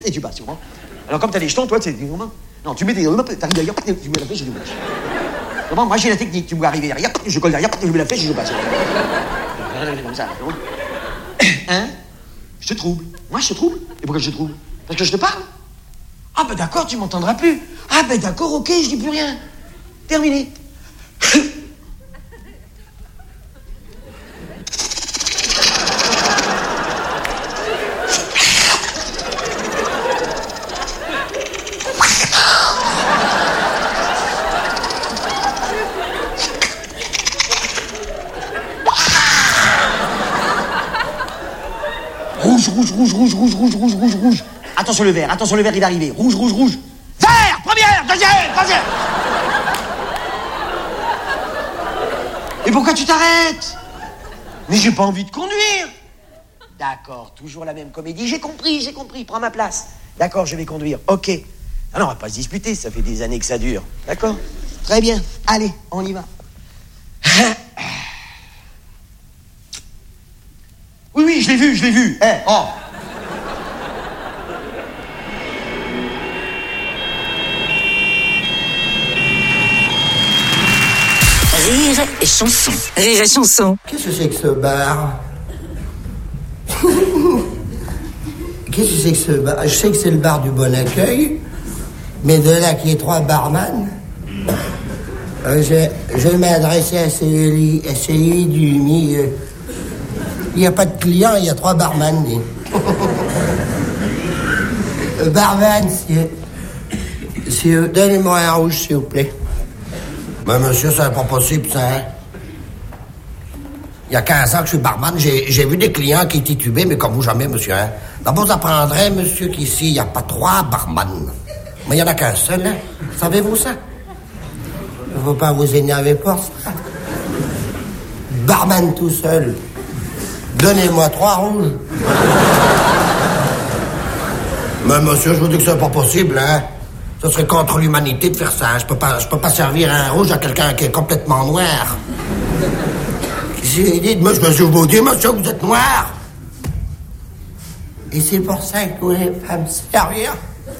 Et tu passes, tu comprends? Alors, comme t'as les jetons, toi, tu sais, non, tu mets des... T'arrives derrière, tu mets la flèche et tu passes. Comment? Moi, j'ai la technique. Tu me vois arriver derrière, je colle derrière, je mets la flèche et je passe. Comme ça, c'est bon. Hein? Je te trouble. Moi, je te trouble. Et pourquoi je te trouble? Parce que je te parle. Ah, ben d'accord, tu m'entendras plus. Ah, ben d'accord, ok, je dis plus rien. Terminé. Rouge. Attention le vert, il va arriver. Rouge. Vert, première, deuxième, troisième. Et pourquoi tu t'arrêtes? Mais j'ai pas envie de conduire. D'accord, toujours la même comédie. J'ai compris, prends ma place. D'accord, je vais conduire, ok. Ah non, on va pas se disputer, ça fait des années que ça dure. D'accord? Très bien, allez, on y va. Oui, je l'ai vu. Oh. Rire et chanson. Qu'est-ce que c'est que ce bar? Qu'est-ce que c'est que ce bar? Je sais que c'est le bar du Bon Accueil, mais de là qu'il y ait 3 barman, je vais m'adresser à celui du milieu. Il n'y a pas de clients, il y a 3 barman. Barman, donnez-moi un rouge, s'il vous plaît. Mais monsieur, c'est pas possible, ça, hein? Il y a 15 ans que je suis barman, j'ai vu des clients qui titubaient, mais comme vous jamais, monsieur, hein? D'abord, vous apprendrez, monsieur, qu'ici, il n'y a pas 3 barman. Mais il n'y en a qu'un seul, hein? Savez-vous ça? Il ne faut pas vous énerver pour ça. Barman tout seul. Donnez-moi 3 rouges. Mais monsieur, je vous dis que c'est pas possible, hein? Ce serait contre l'humanité de faire ça. Je peux pas servir un rouge à quelqu'un qui est complètement noir. Je vous dis, monsieur, vous êtes noir. Et c'est pour ça que vous n'allez pas me servir.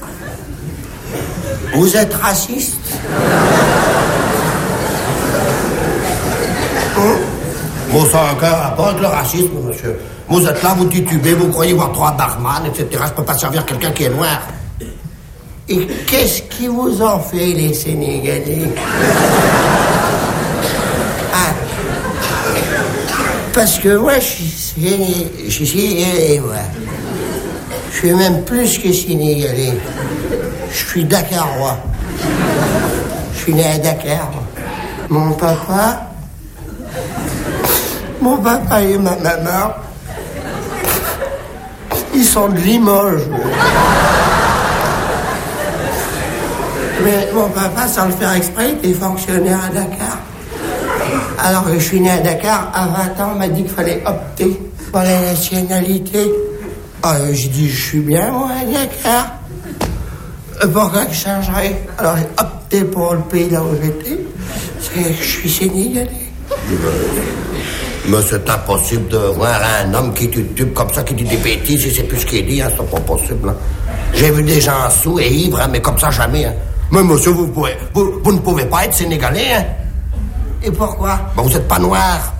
Vous êtes raciste. Bon, ça a un rapport avec le racisme, monsieur. Vous êtes là, vous titubez, vous croyez voir 3 barman, etc. Je peux pas servir quelqu'un qui est noir. Et qu'est-ce qui vous en fait, les Sénégalais? Ah. Parce que moi, je suis Sénégalais, moi. Je suis même plus que Sénégalais. Je suis Dakarois. Je suis né à Dakar. Mon papa et ma maman, ils sont de Limoges. Mais mon papa, sans le faire exprès, était fonctionnaire à Dakar. Alors que je suis né à Dakar, à 20 ans, on m'a dit qu'il fallait opter pour la nationalité. Alors j'ai dit, je suis bien, moi, à Dakar. Pourquoi que je changerais? Alors j'ai opté pour le pays là où j'étais. C'est que je suis sénégalais. Mais c'est impossible de voir un homme qui tube comme ça, qui dit des bêtises, et c'est plus ce qu'il dit, hein, c'est pas possible. Hein. J'ai vu des gens sous et ivres, hein, mais comme ça, jamais. Hein. Mais monsieur, vous ne pouvez pas être sénégalais, hein. Et pourquoi? Ben, vous n'êtes pas noir.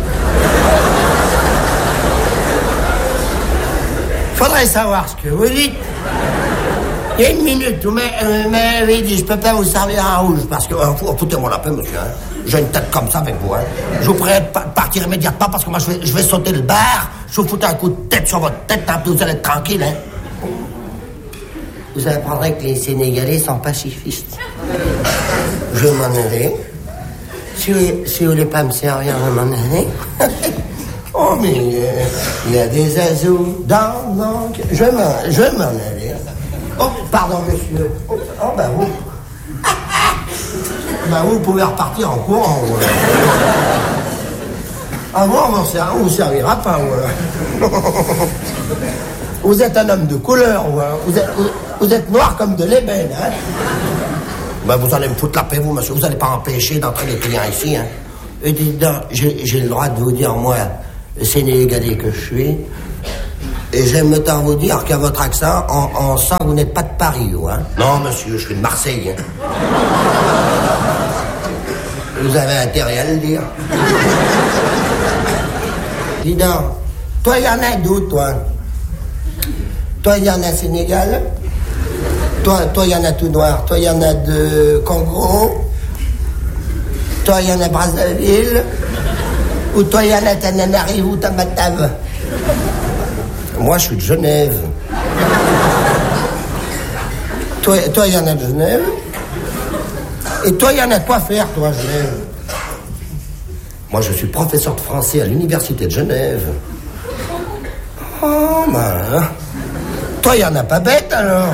Faudrait savoir ce que vous dites. Il y a une minute, vous m'avez dit, je peux pas vous servir un rouge, parce que, foutez-moi la paix, monsieur, hein. J'ai une tête comme ça avec vous, hein. Je vous prie de partir immédiatement, parce que moi, je vais sauter le bar, je vous foutre un coup de tête sur votre tête, hein, puis vous allez être tranquille, hein. Vous apprendrez que les Sénégalais sont pacifistes. Je vais m'en aller. Si vous voulez pas me servir, je vais m'en aller. Oh, mais il y a des azous dans mon... Je vais m'en aller. Oh, pardon, monsieur. Oh, ben vous... Ben vous pouvez repartir en courant. Ouais. Ah bon, on vous servira pas. Ouais. Vous êtes un homme de couleur. Ouais. Vous êtes noir comme de l'ébène. Hein. Ben vous allez me foutre la paix, vous, monsieur. Vous n'allez pas empêcher d'entrer les clients ici. Hein. Et dites donc, j'ai le droit de vous dire, moi, le Sénégalais que je suis, Et j'aime autant vous dire qu'à votre accent, on sent que vous n'êtes pas de Paris, vous, hein. Non, monsieur, je suis de Marseille. Hein. Vous avez intérêt à le dire. Dis donc, toi, il y en a d'où, toi? Toi, il y en a Sénégal. Toi, il y en a tout noir. Toi, il y en a de Congo. Toi, il y en a Brazzaville. Ou toi, il y en a Tananarivo ou Tamatave. Moi, je suis de Genève. Toi, il y en a de Genève. Et toi, il y en a quoi faire, toi, Genève? Moi, je suis professeur de français à l'université de Genève. Oh, ben... Toi, il y en a pas bête, alors.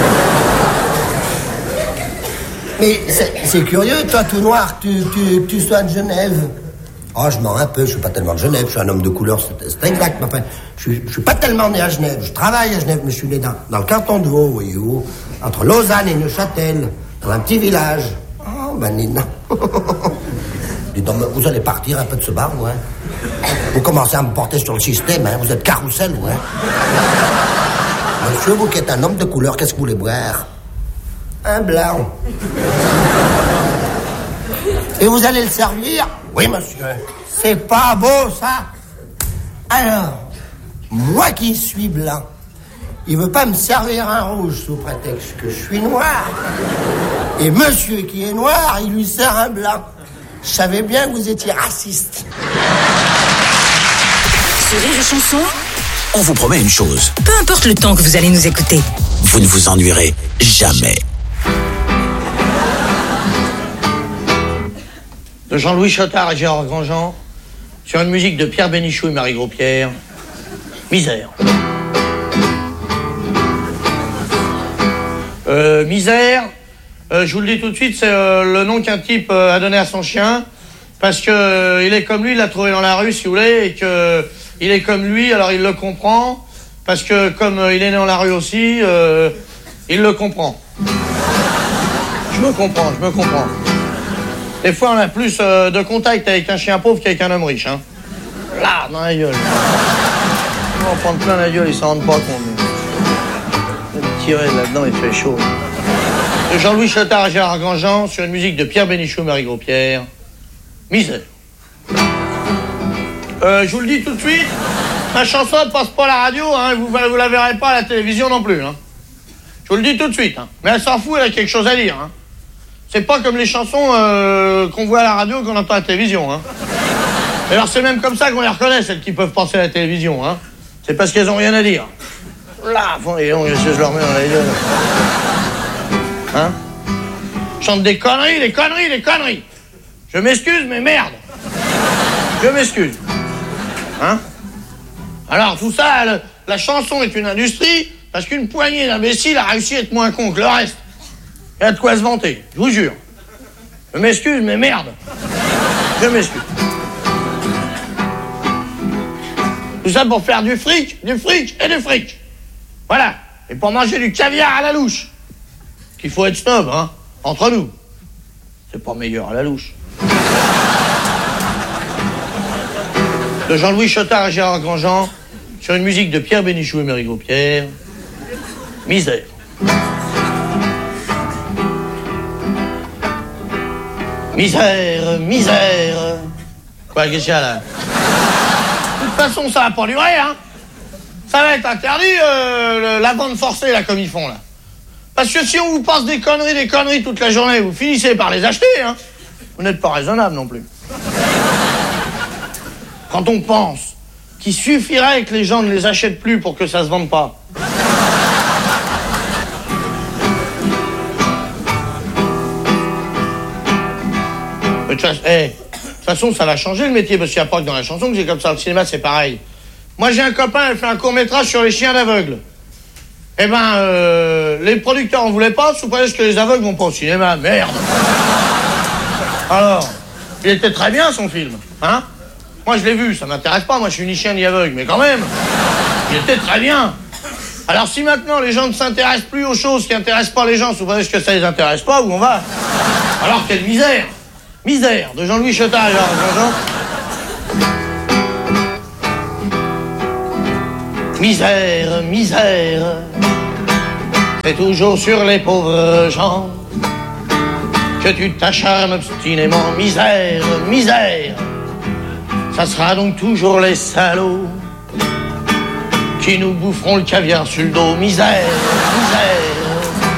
Mais c'est curieux, toi, tout noir, tu sois de Genève. Oh, je mens un peu, je suis pas tellement de Genève, je suis un homme de couleur, c'est exact, mais enfin, je suis pas tellement né à Genève, je travaille à Genève, mais je suis né dans le canton de Vaud, voyez-vous, entre Lausanne et Neuchâtel, dans un petit village. Oh, ben, Nina. Dis donc, vous allez partir un peu de ce bar, vous, hein. Vous commencez à me porter sur le système, hein, vous êtes carrousel, vous, hein. Monsieur, vous qui êtes un homme de couleur, qu'est-ce que vous voulez boire? Un blanc. Et vous allez le servir? Oui, monsieur. C'est pas beau, ça? Alors, moi qui suis blanc, il veut pas me servir un rouge sous prétexte que je suis noir. Et monsieur qui est noir, il lui sert un blanc. Je savais bien que vous étiez raciste. Sur Rire et Chanson, on vous promet une chose. Peu importe le temps que vous allez nous écouter, vous ne vous ennuierez jamais. De Jean-Louis Chottard et Gérard Grandjean, sur une musique de Pierre Bénichou et Marie Gros-Pierre, Misère. Misère, je vous le dis tout de suite, c'est le nom qu'un type a donné à son chien, parce que il est comme lui, il l'a trouvé dans la rue, si vous voulez, et que il est comme lui, alors il le comprend, parce que comme il est né dans la rue aussi, il le comprend. Je me comprends. Des fois, on a plus de contact avec un chien pauvre qu'avec un homme riche, hein. Là, dans la gueule. On va en prendre plein la gueule, ils s'en rendent pas compte. Tirer là-dedans, il fait chaud. De Jean-Louis Chottard et Gérard Grandjean, sur une musique de Pierre Bénichou et Marie Gros-Pierre, Misère. Je vous le dis tout de suite, ma chanson ne passe pas à la radio, hein, vous la verrez pas à la télévision non plus, hein. Je vous le dis tout de suite, hein. Mais elle s'en fout, elle a quelque chose à dire, hein. C'est pas comme les chansons qu'on voit à la radio et qu'on entend à la télévision, hein. Et alors c'est même comme ça qu'on les reconnaît, celles qui peuvent passer à la télévision, hein. C'est parce qu'elles ont rien à dire. Là, et donc, je leur mets dans la gueule. Hein? Chante des conneries. Je m'excuse, mais merde. Je m'excuse. Hein? Alors, tout ça, la chanson est une industrie, parce qu'une poignée d'imbéciles a réussi à être moins con que le reste. Il y a de quoi se vanter, je vous jure. Je m'excuse, mais merde. Je m'excuse. Tout ça pour faire du fric. Voilà. Et pour manger du caviar à la louche. Qu'il faut être snob, hein, entre nous. C'est pas meilleur à la louche. De Jean-Louis Chottard et Gérard Grandjean, sur une musique de Pierre Bénichou et Marie Gros-Pierre, Misère. Misère. Quoi, qu'est-ce qu'il y a là? De toute façon, ça va pas durer, hein. Ça va être interdit, la vente forcée, là, comme ils font, là. Parce que si on vous passe des conneries toute la journée, vous finissez par les acheter, hein. Vous n'êtes pas raisonnable non plus. Quand on pense qu'il suffirait que les gens ne les achètent plus pour que ça se vende pas. De toute façon, ça va changer le métier, parce qu'il n'y a pas que dans la chanson que c'est comme ça. Le cinéma, c'est pareil. Moi, j'ai un copain, il fait un court-métrage sur les chiens d'aveugles. Eh ben, les producteurs en voulaient pas, sous prétexte que les aveugles vont pas au cinéma. Merde. Alors, il était très bien, son film, hein. Moi, je l'ai vu, ça m'intéresse pas, moi, je suis ni chien ni aveugle, mais quand même, il était très bien. Alors, si maintenant, les gens ne s'intéressent plus aux choses qui intéressent pas les gens, sous prétexte que ça les intéresse pas, où on va? Alors, quelle misère. Misère, de Jean-Louis Chottard et Gérard Grandjean. Misère, misère, c'est toujours sur les pauvres gens que tu t'acharnes obstinément. Misère, misère, ça sera donc toujours les salauds qui nous boufferont le caviar sur le dos. Misère, misère,